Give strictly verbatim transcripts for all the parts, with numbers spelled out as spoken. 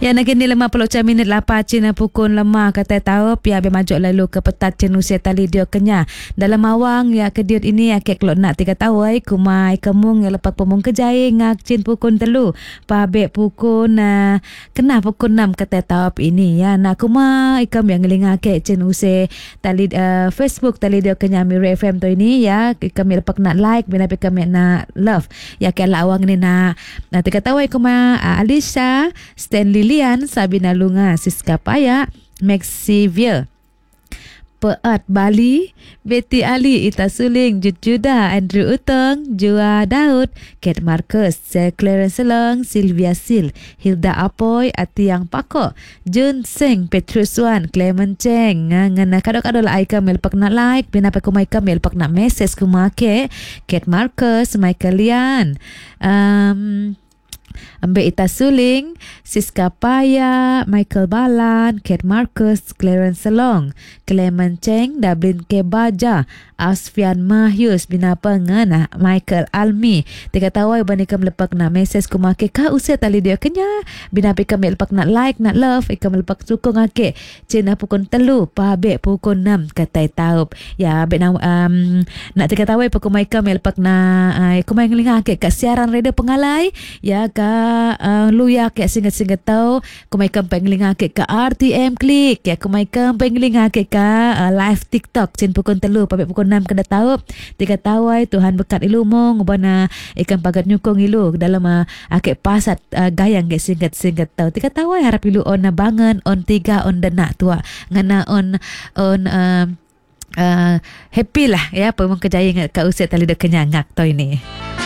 Ya nak kini lima puluh minit lapa Cina pukul lima kata tahu pia be maju lalu ke petat cenusia tali dia kenya dalam awang ya kediut ini akek kelok nak tiga tahu ai kumai kemung ya lepak pemung kejai ngak cin pukul telu pabe pukul na kena pukul enam kata tahu ini ya nak kumai ikam yang ngeling akek cenusia tali uh, Facebook tali dia kenya Mira F M tu ini ya kami lepak nak like bina pe kami nak love ya kala awang ni na na tiga tahu ai kumai uh, Alisha Stanley Lian, Sabina Lunga, Siska Paya, Maxivia, Peat Bali, Betty Ali, Ita Suling, Jud Juda, Andrew Utong, Jua Daud, Kate Marcus, Clarence Selong, Sylvia Sil, Hilda Apoy, Atiang Pako, Jun Seng, Petrus Wan, Clement Cheng, ngana kado-kado la aika mel pak nak like, bina pa kumai ka mel pak nak message kumake, Kate Marcus, Michael Lian, um, Ambe Ita Suling, Siska Paya, Michael Balan, Kate Marcus, Clarence Selong, Clement Cheng, Dublin Ke Baja, Asfian Mahyus, Bina Pengana, Michael Almi. Tiga tawai bani kam lepak na message kumake ka usia tali dia kenya. Bina pe kam lepak nak like, nak love, ikam lepak sukong ake. Cina pukul telu, pabe pukul enam katai taup. Ya, be na um, nak tiga tawai pa kumai kam lepak na uh, kumai ngelinga ake ka siaran radio pengalai. Ya, ka uh, luya ke singat-singat tau kumai kam penglinga ke ka R T M Klik ya kumai kam penglinga ke ka uh, live TikTok cin pukul telu pabe pukul enam kena tahu tiga tawai Tuhan berkat ilu mong bana ikan pagat nyukong ilu dalam uh, ake pasat uh, gayang ke singat-singat tau tiga tawai harap ilu on na bangan on tiga on dana tua ngana on on uh, uh, happy lah ya pemong kejayaan ka usia tali dak kenyangak tau ini.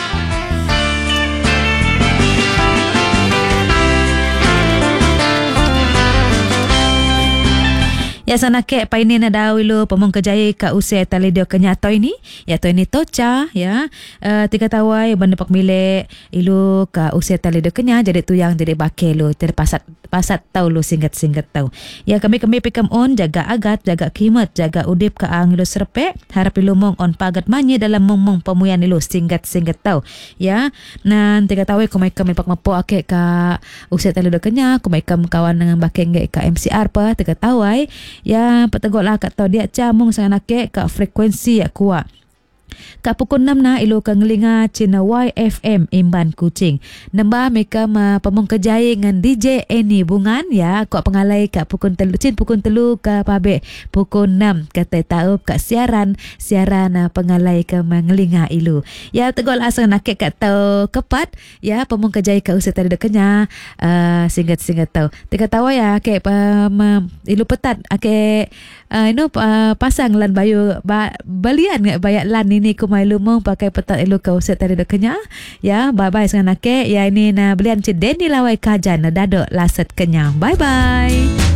Ya sana ke paini na daw ilo pamong kejaya ka usia tali dio kenya to ini ya to ini toca ya uh, tiga tawai banda pak mile ilo ka usia tali dio kenya jadi tu yang jadi bakelo terpasat pasat tau lo singkat-singkat tau ya kami kami pikam on jaga agat jaga kimat jaga udip ka ang ilo serpe harap ilo mong on pagat manye dalam mong pemuyan ilo singkat-singkat tau ya nan tiga tawai kumai kami pak mapo ake ka usia tali dio kenya kumai kam kawan dengan bakeng ka M C R pa tiga tawai ya petegok lah kat tau dia camung sang nake kat frekuensi ya kuat. Kat pukul enam na ilo ka ngelinga Cina Y F M Imban Kuching. Nambah mereka ma pemong kejaya dengan D J Eni Bungan ya. Kuat pengalai kat pukul telu cin pukul telu ka pabe pukul enam kata tahu kat siaran siaran uh, pengalai ke mengelinga ilo. Ya tegok lah sang nake kat tau kepat ya pemong kejaya kat usia tadi dekenya uh, singkat-singkat tau. Tiga tahu ya ke um, ilo petat ake uh, you know uh, pasang lan bayu ba, balian ngak bayat lan ini kumai lumong pakai petat elu kau set tadi dekenya ya bye bye sangan ake ya ini na belian cedeni lawai kajan na dado laset kenyang bye bye.